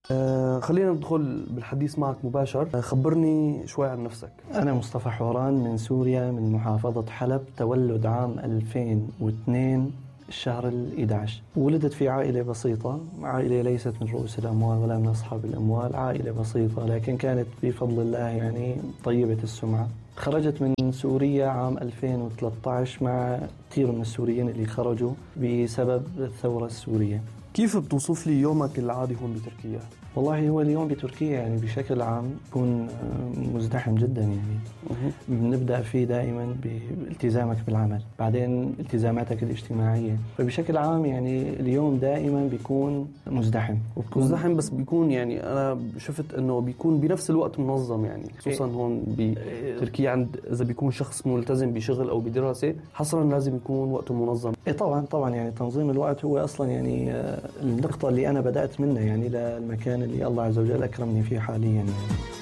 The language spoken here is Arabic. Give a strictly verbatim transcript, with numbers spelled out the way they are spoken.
آه خلينا ندخل بالحديث معك مباشر. آه خبرني شوي عن نفسك. أنا مصطفى حوران من سوريا، من محافظة حلب، تولد عام ألفين واثنين الشهر الأحد عشر. ولدت في عائلة بسيطة، عائلة ليست من رؤوس الأموال ولا من أصحاب الأموال، عائلة بسيطة لكن كانت بفضل الله يعني طيبة السمعة. خرجت من سوريا عام ألفين وثلاثة عشر مع كثير من السوريين اللي خرجوا بسبب الثورة السورية. كيف بتوصف لي يومك العادي هون بتركيا؟ والله هو اليوم بتركيا يعني بشكل عام يكون مزدحم جدا يعني. بنبدأ فيه دائما بالتزامك بالعمل، بعدين التزاماتك الاجتماعية، فبشكل عام يعني اليوم دائما بيكون مزدحم. مزدحم بس بيكون يعني أنا شفت أنه بيكون بنفس الوقت منظم يعني، خصوصا هون بتركيا عند إذا بيكون شخص ملتزم بشغل أو بدراسة حصرا لازم يكون وقته منظم. إيه طبعا طبعا يعني تنظيم الوقت هو أصلا يعني النقطة اللي أنا بدأت منها يعني للمكان اللي الله عز وجل أكرمني فيه حاليا يعني.